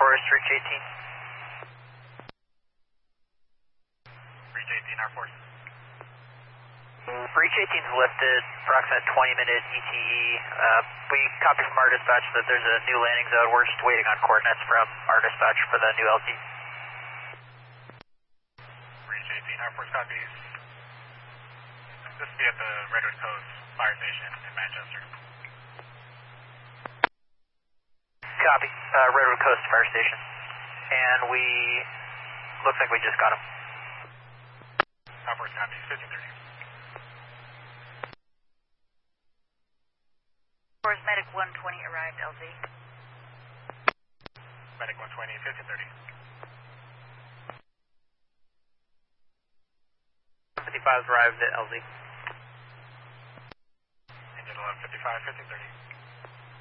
Forest, reach 18. Reach 18, Air Force. Reach 18 is lifted, approximate 20-minute ETE. We copy from our dispatch that there's a new landing zone. We're just waiting on coordinates from our dispatch for the new LZ. Reach 18, Air Force copies. This will be at the Redwood Coast Fire Station in Manchester. Copy, Redwood Coast Fire Station. And looks like we just got him. Air Force copies, 1530. Force Medic 120 arrived, LZ. Medic 120, 1530. 55 arrived at LZ. Engine 1155, 1530.